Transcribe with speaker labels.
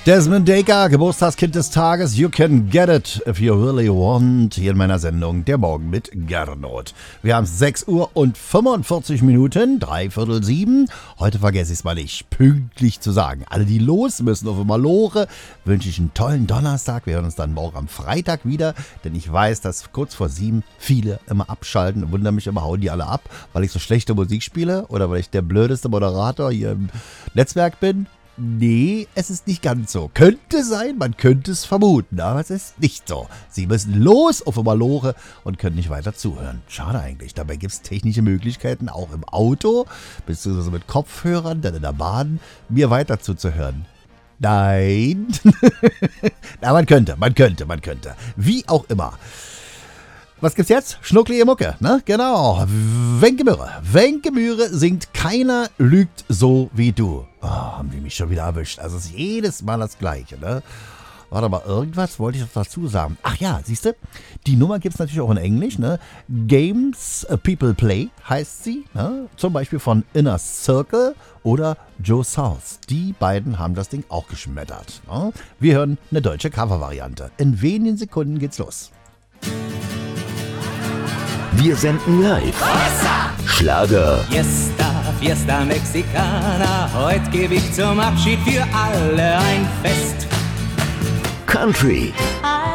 Speaker 1: Desmond Dekker, Geburtstagskind des Tages, you can get it if you really want, hier in meiner Sendung Der Morgen mit Gernot. Wir haben 6 Uhr und 45 Minuten, 6:45. Heute vergesse ich es mal nicht, pünktlich zu sagen. Alle, die los müssen auf Malore, wünsche ich einen tollen Donnerstag. Wir hören uns dann morgen am Freitag wieder, denn ich weiß, dass kurz vor 7 viele immer abschalten und wundern mich immer, hauen die alle ab, weil ich so schlechte Musik spiele oder weil ich der blödeste Moderator hier im Netzwerk bin. Nee, es ist nicht ganz so. Könnte sein, man könnte es vermuten, aber es ist nicht so. Sie müssen los auf Malore und können nicht weiter zuhören. Schade eigentlich. Dabei gibt es technische Möglichkeiten, auch im Auto, beziehungsweise mit Kopfhörern, dann in der Bahn, mir weiter zuzuhören. Nein. Na, man könnte. Wie auch immer. Was gibt's jetzt? Schnucklige Mucke, ne? Genau. Wenke Mühre singt Keiner lügt so wie du. Oh, haben die mich schon wieder erwischt. Also es ist jedes Mal das Gleiche, ne? Warte mal, irgendwas wollte ich noch dazu sagen. Ach ja, siehst du? Die Nummer gibt's natürlich auch in Englisch, ne? Games People Play heißt sie, ne? Zum Beispiel von Inner Circle oder Joe South. Die beiden haben das Ding auch geschmettert, ne? Wir hören eine deutsche Covervariante. In wenigen Sekunden geht's los.
Speaker 2: Wir senden live. Schlager,
Speaker 3: Fiesta Mexicana, heute gebe ich zum Abschied für alle ein Fest.
Speaker 2: Country,